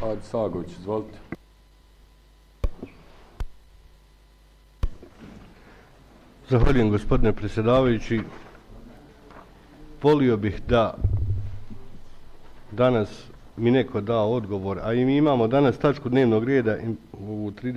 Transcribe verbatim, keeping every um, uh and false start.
Adi Sagović, izvolite. Zahvaljujem, gospodine predsjedavajući. Volio bih da danas mi neko da odgovor, a i mi imamo danas tačku dnevnog reda u trideset